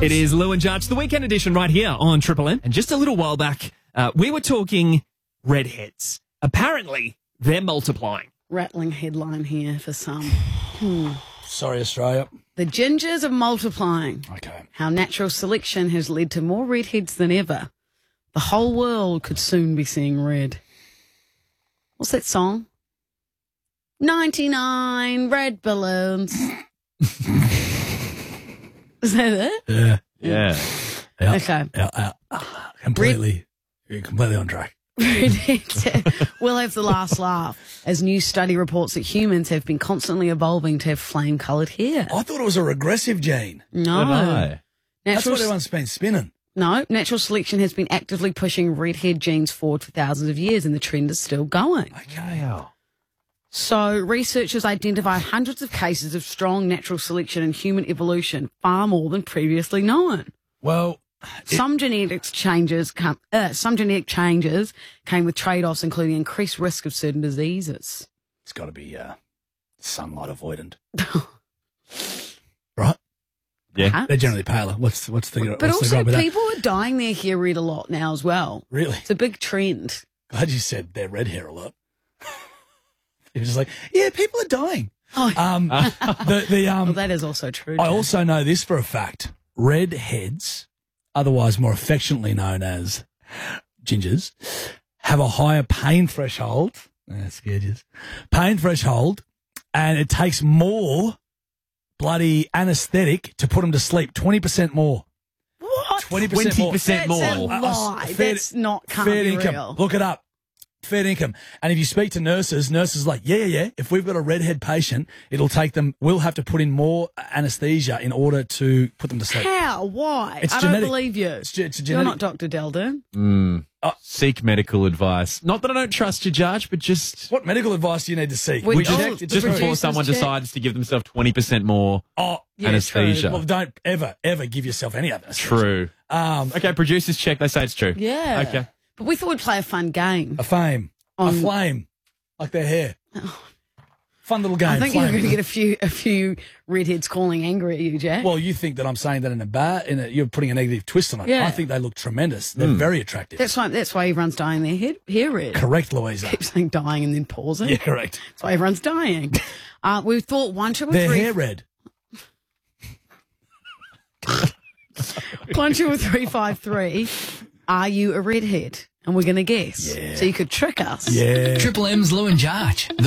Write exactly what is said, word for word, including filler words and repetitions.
It is Lou and Judge, the weekend edition right here on Triple M. And just a little while back, uh, we were talking redheads. Apparently, they're multiplying. Rattling headline here for some. Hmm. Sorry, Australia. The gingers are multiplying. Okay. How natural selection has led to more redheads than ever. The whole world could soon be seeing red. What's that song? ninety-nine red balloons. Is that it? Yeah. Yeah. Yeah. Okay. Yeah, yeah. Completely, you're completely on track. Redheads will have the last laugh as new study reports that humans have been constantly evolving to have flame-coloured hair. I thought it was a regressive gene. No. No. That's Natural what everyone's been spinning. No, natural selection has been actively pushing redhead genes forward for thousands of years, and the trend is still going. Okay. Wow. So researchers identified hundreds of cases of strong natural selection in human evolution, far more than previously known. Well, it, Some genetics changes, come, uh, some genetic changes came with trade-offs, including increased risk of certain diseases. it's got to be uh, sunlight avoidant. Right? Yeah. Huh? They're generally paler. What's what's the But what's the also, rub with that? people are dyeing their hair red a lot now as well. Really? It's a big trend. Glad you said their red hair a lot. You're just like, yeah, people are dying. Oh, Um, the the um. well, that is also true. I Jack. also know this for a fact. Redheads, otherwise more affectionately known as gingers, have a higher pain threshold. Ah, scared yous. Pain threshold, and it takes more bloody anaesthetic to put them to sleep. twenty percent more. What? twenty percent more. twenty percent That's more. a lie. Fair- That's not can't Fair be income. real. Look it up. Fair income. And if you speak to nurses, nurses are like, yeah, yeah, yeah. If we've got a redhead patient, it'll take them, we'll have to put in more anaesthesia in order to put them to sleep. How? Why? It's I genetic. don't believe you. It's, ge- it's a You're genetic. not Doctor Delden. Mm. Oh. Seek medical advice. Not that I don't trust you, Judge, but just What medical advice do you need to seek? We- we Oh, just, the just before producers someone check. decides to give themselves twenty percent more Oh, Yeah, anaesthesia. well, don't ever, ever give yourself any other. True. Um, Okay, producers check. They say it's true. Yeah. Okay. But we thought we'd play a fun game. a fame, a On- flame, like their hair. Fun little game. I think flame. you're going to get a few a few redheads calling angry at you, Jack. Well, you think that I'm saying that in a bar, in a, you're putting a negative twist on it. Yeah. I think they look tremendous. They're Mm. very attractive. that's why that's why everyone's dyeing their head, hair red. Correct, Louisa. Keep saying dying and then pausing. Yeah, correct. That's why everyone's dying. Uh, we thought one, two, or Their three. hair red. One, two, or three, five, three. Are you a redhead? And we're going to guess. Yeah. So you could trick us. Yeah. Triple M's Lou and Judge.